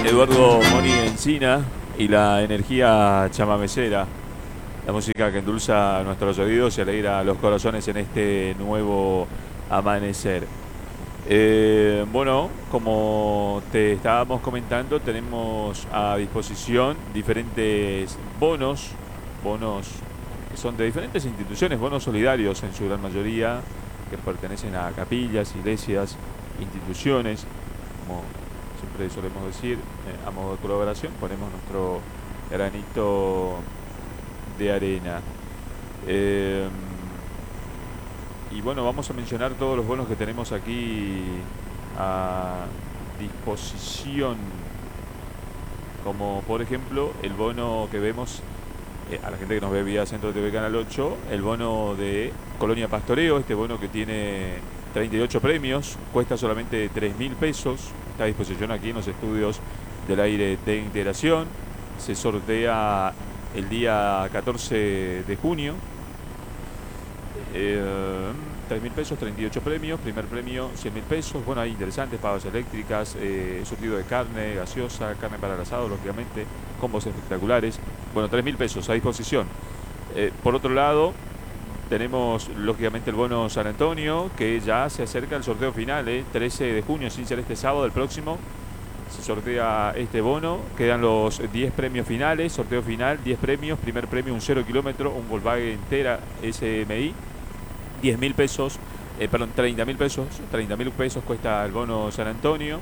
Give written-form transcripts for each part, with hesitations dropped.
Eduardo Moni Encina y la energía chamamecera, la música que endulza nuestros oídos y alegra los corazones en este nuevo amanecer. Bueno, como te estábamos comentando, tenemos a disposición diferentes bonos que son de diferentes instituciones, bonos solidarios en su gran mayoría, que pertenecen a capillas, iglesias, instituciones, como siempre solemos decir, a modo de colaboración, ponemos nuestro granito de arena. Y bueno, vamos a mencionar todos los bonos que tenemos aquí a disposición, como por ejemplo el bono que vemos a la gente que nos ve vía Centro TV Canal 8, el bono de Colonia Pastoreo, este bono que tiene 38 premios, cuesta solamente 3.000 pesos, está a disposición aquí en los estudios del aire de integración, se sortea el día 14 de junio. 3.000 pesos, 38 premios, primer premio 100.000 pesos, bueno, hay interesantes, pavas eléctricas, surtido de carne, gaseosa, carne para el asado, lógicamente, combos espectaculares, bueno, 3.000 pesos a disposición. Por otro lado, tenemos lógicamente el bono San Antonio, que ya se acerca el sorteo final, 13 de junio, sin ser este sábado, el próximo, se sortea este bono, quedan los 10 premios finales, sorteo final, 10 premios, primer premio un 0 kilómetro, un Volkswagen Tera SMI, 10.000 pesos, perdón, 30.000 pesos, 30.000 pesos cuesta el bono San Antonio.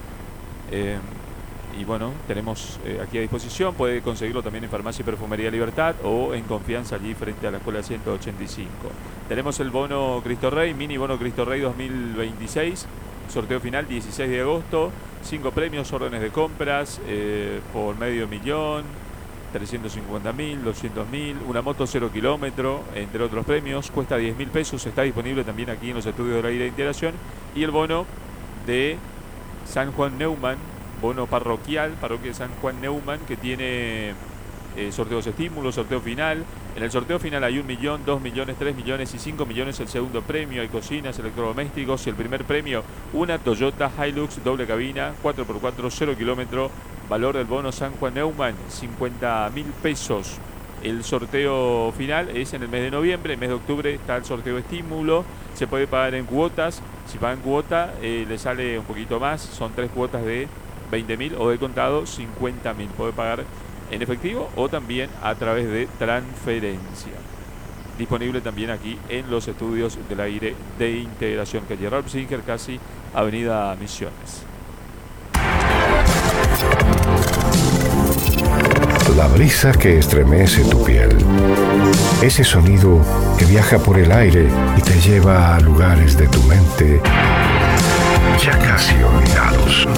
Y bueno, tenemos aquí a disposición, puede conseguirlo también en Farmacia y Perfumería Libertad o en Confianza allí frente a la Escuela 185. Tenemos el bono Cristo Rey, mini bono Cristo Rey 2026, sorteo final 16 de agosto, 5 premios, órdenes de compras por $500.000, 350.000, 200.000, una moto 0 kilómetro, entre otros premios, cuesta 10.000 pesos, está disponible también aquí en los estudios de la aire de integración. Y el bono de San Juan Neumann, bono parroquial, parroquia de San Juan Neumann, que tiene sorteos estímulos, sorteo final. En el sorteo final hay 1 millón, 2 millones, 3 millones y 5 millones el segundo premio. Hay cocinas, electrodomésticos. Y el primer premio, una Toyota Hilux doble cabina, 4x4, 0 kilómetro. Valor del bono San Juan Neumann, 50.000 pesos. El sorteo final es en el mes de noviembre. En el mes de octubre está el sorteo estímulo. Se puede pagar en cuotas. Si pagan cuota, le sale un poquito más. Son 3 cuotas de 20.000 o de contado 50.000. Puede pagar en efectivo o también a través de transferencia. Disponible también aquí en los estudios del aire de integración, calle Ralph Singer, casi Avenida Misiones. La brisa que estremece tu piel. Ese sonido que viaja por el aire y te lleva a lugares de tu mente ya casi olvidados.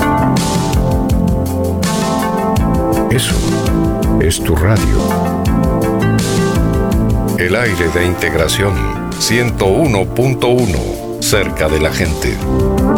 Eso es tu radio. El aire de integración 101.1, cerca de la gente.